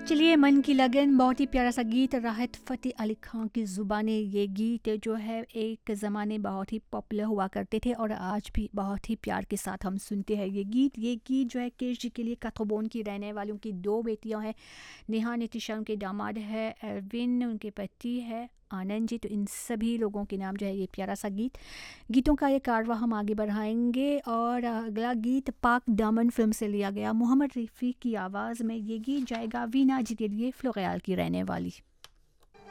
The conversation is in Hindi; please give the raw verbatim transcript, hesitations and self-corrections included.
चलिए, मन की लगन बहुत ही प्यारा सा गीत, राहत फ़तेह अली खान की ज़ुबानी। ये गीत जो है एक ज़माने बहुत ही पॉपुलर हुआ करते थे और आज भी बहुत ही प्यार के साथ हम सुनते हैं ये गीत। ये गीत जो है केश जी के लिए काथोबोन की रहने वालों की दो बेटियां हैं, नेहा नितिशा उनके दामाद है, अरविंद उनके पति है आनंद जी। तो इन सभी लोगों के नाम जो है ये प्यारा सा गीत। गीतों का ये कारवा हम आगे बढ़ाएंगे और अगला गीत पाक दामन फिल्म से लिया गया। मोहम्मद रफ़ी की आवाज़ में ये गीत जाएगा वीना जी के लिए, फ्लोरियाल की रहने वाली।